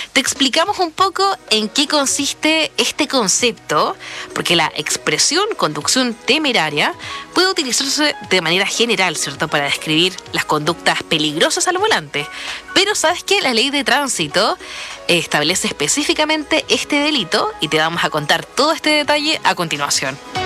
Te explicamos un poco en qué consiste este concepto, porque la expresión conducción temeraria puede utilizarse de manera general, ¿cierto?, para describir las conductas peligrosas al volante. Pero ¿sabes qué? La ley de tránsito establece específicamente este delito y te vamos a contar todo este detalle a continuación.